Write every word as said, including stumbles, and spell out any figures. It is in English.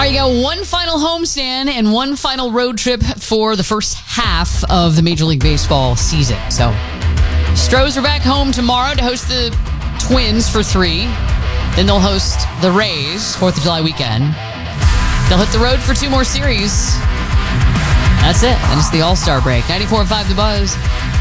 right, you got one final homestand and one final road trip for the first half of the Major League Baseball season. So, Stros are back home tomorrow to host the Twins for three. Then they'll host the Rays, fourth of July weekend. They'll hit the road for two more series. That's it. And it's the All-Star break. ninety-four point five The Buzz.